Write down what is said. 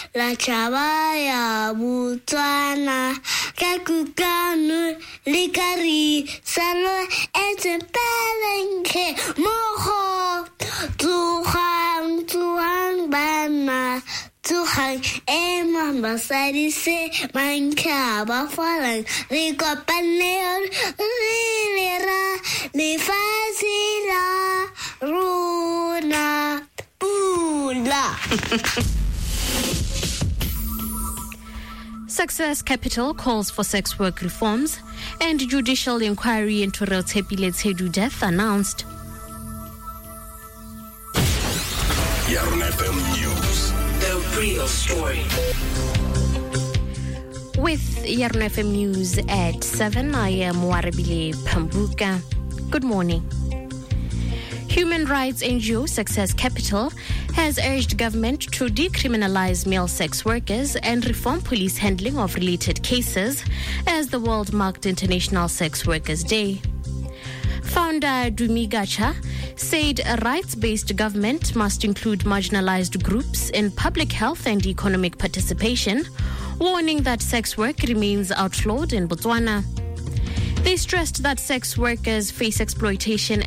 la chavaya Botswana ka kukanu likari salo etepelenke moho tuhang bana tuhang basadi se manka ba falan le kopane le fasila runa pula. Success Capital calls for sex work reforms, and judicial inquiry into Reltepile Tsedu death announced. Yarn FM News. The real story. With Yarn FM News at 7, I am Warabile Pambuka. Good morning. Human rights NGO Success Capital has urged government to decriminalize male sex workers and reform police handling of related cases as the world marked International Sex Workers Day. Founder Dumi Gacha said a rights-based government must include marginalized groups in public health and economic participation, warning that sex work remains outlawed in Botswana. They stressed that sex workers face exploitation